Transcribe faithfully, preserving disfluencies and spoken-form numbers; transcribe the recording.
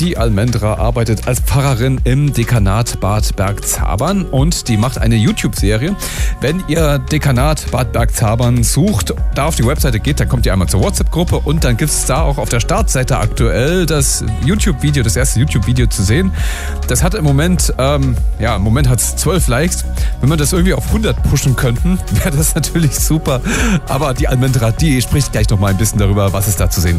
Die Almendra arbeitet als Pfarrerin im Dekanat Bad Bergzabern und die macht eine YouTube-Serie. Wenn ihr Dekanat Bad Bergzabern sucht, da auf die Webseite geht, dann kommt ihr einmal zur WhatsApp-Gruppe und dann gibt es da auch auf der Startseite aktuell das YouTube-Video, das erste YouTube-Video zu sehen. Das hat im Moment, ähm, ja, im Moment hat es zwölf Likes. Wenn wir das irgendwie auf hundert pushen könnten, wäre das natürlich super. Aber die Almendra, die spricht gleich noch mal ein bisschen darüber, was es da zu sehen gibt.